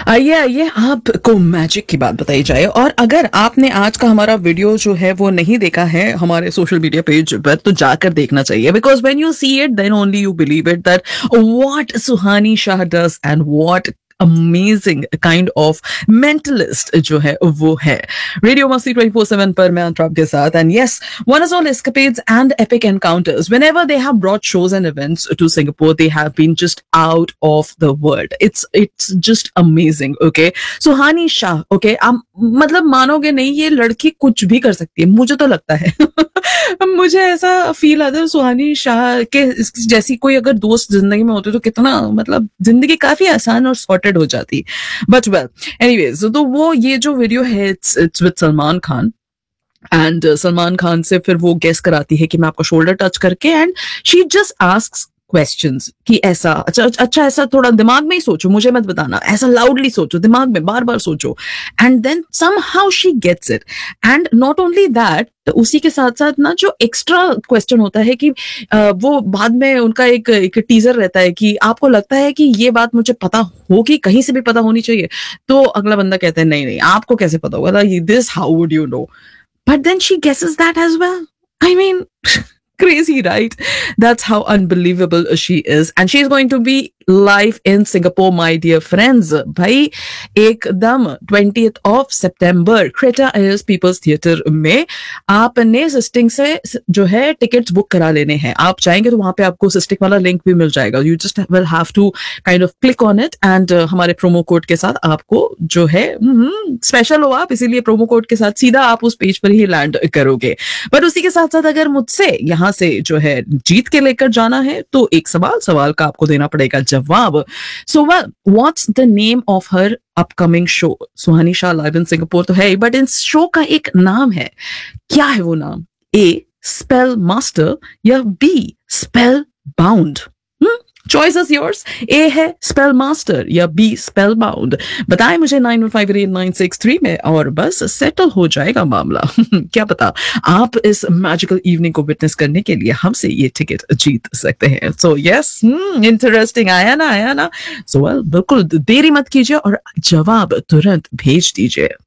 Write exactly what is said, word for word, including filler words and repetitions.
आइए आइए आपको मैजिक की बात बताई जाए। और अगर आपने आज का हमारा वीडियो जो है वो नहीं देखा है हमारे सोशल मीडिया पेज पर, तो जाकर देखना चाहिए, because when you see it then only you believe it that what Suhani Shah does and what amazing kind of mentalist जो है वो है। रेडियो मस्ती ट्वेंटी फोर सेवन पर मैं अंतराब के साथ, and yes, one is all escapades and epic encounters. Whenever they have brought shows and events to Singapore, they have been just out of the world. It's it's just amazing. Okay, Suhani Shah, okay, आप मतलब मानोगे नहीं, ये लड़की कुछ भी कर सकती है, मुझे तो लगता है। मुझे ऐसा फील आता है सुहानी शाह के जैसी कोई अगर दोस्त जिंदगी में होते तो कितना मतलब जिंदगी काफी आसान और सॉर्टेड हो जाती। बट वेल एनीवेज, तो वो ये जो वीडियो है it's it's with Salman Khan, and Salman Khan से फिर वो गेस कराती है कि मैं आपका शोल्डर टच करके, and she just asks questions कि ऐसा अच्छा अच्छा ऐसा थोड़ा दिमाग में ही सोचो, मुझे मत बताना, ऐसा लाउडली सोचो, दिमाग में बार बार सोचो, and then somehow she gets it. And not only that, उसी के साथ साथ ना जो एक्स्ट्रा क्वेश्चन होता है कि आ, वो बाद में उनका एक एक टीजर रहता है कि आपको लगता है कि ये बात मुझे पता होगी, कहीं से भी पता होनी चाहिए, तो अगला बंदा कहता है नहीं नहीं आपको कैसे पता होगा, this how would you know, but then she guesses that as well. I mean crazy, right? That's how unbelievable she is, and she's going to be live in Singapore, my dear friends. भाई एकदम twentieth of September Creta Airs People's Theatre में आपने सिस्टिंग से जो है tickets book करा लेने हैं। आप चाहेंगे तो वहां पे आपको सिस्टिक वाला लिंक भी मिल जाएगा, you just will have to kind of click on it, and uh, हमारे प्रोमो कोड के साथ आपको जो है स्पेशल हो आप, इसीलिए प्रोमो कोड के साथ सीधा आप उस पेज पर ही लैंड करोगे। बट उसी के साथ साथ अगर मुझसे यहाँ से जो है जीत के लेकर जाना है तो एक सवाल सवाल का आपको देना पड़ेगा जवाब। So well, what's the name of her upcoming show? Suhani Shah live in Singapore तो है, बट इन शो का एक नाम है। क्या है वो नाम? ए स्पेल मास्टर या B spell bound? Choice is yours. ए है स्पेल मास्टर या बी स्पेल बाउंड? बताएं मुझे nine one five eight nine six three में, और बस सेटल हो जाएगा मामला। क्या पता आप इस मैजिकल इवनिंग को विटनेस करने के लिए हमसे ये टिकट जीत सकते हैं। सो यस, इंटरेस्टिंग, आया ना आया ना। सो वेल, बिल्कुल देरी मत कीजिए और जवाब तुरंत भेज दीजिए।